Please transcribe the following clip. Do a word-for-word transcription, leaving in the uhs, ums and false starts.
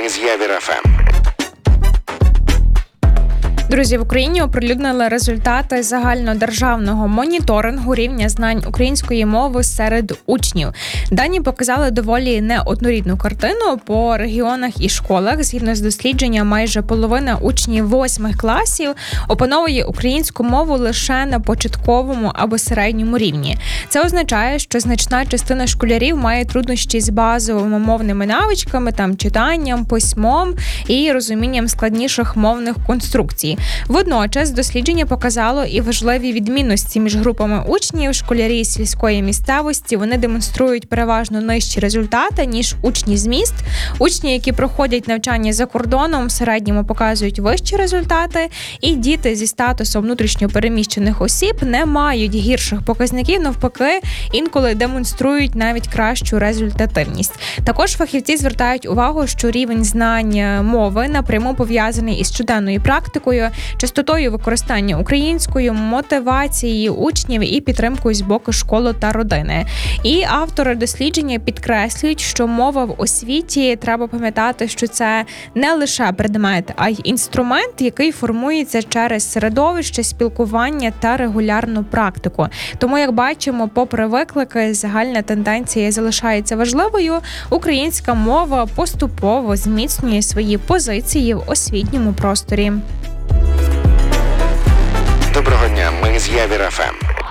Ми з Явір еф ем. Друзі, в Україні оприлюднили результати загальнодержавного моніторингу рівня знань української мови серед учнів. Дані показали доволі неоднорідну картину по регіонах і школах. Згідно з дослідженням, майже половина учнів восьмих класів опановує українську мову лише на початковому або середньому рівні. Це означає, що значна частина школярів має труднощі з базовими мовними навичками, там читанням, письмом і розумінням складніших мовних конструкцій. Водночас дослідження показало і важливі відмінності між групами учнів. Школярі з сільської місцевості, вони демонструють переважно нижчі результати, ніж учні з міст. Учні, які проходять навчання за кордоном, в середньому показують вищі результати. І діти зі статусом внутрішньо переміщених осіб не мають гірших показників, навпаки, інколи демонструють навіть кращу результативність. Також фахівці звертають увагу, що рівень знань мови напряму пов'язаний із щоденною практикою, частотою використання українською, мотивацією учнів і підтримкою з боку школи та родини. І автори дослідження підкреслюють, що мова в освіті, треба пам'ятати, що це не лише предмет, а й інструмент, який формується через середовище, спілкування та регулярну практику. Тому, як бачимо, попри виклики, загальна тенденція залишається важливою. Українська мова поступово зміцнює свої позиції в освітньому просторі. Доброго дня, ми з Явір еф ем.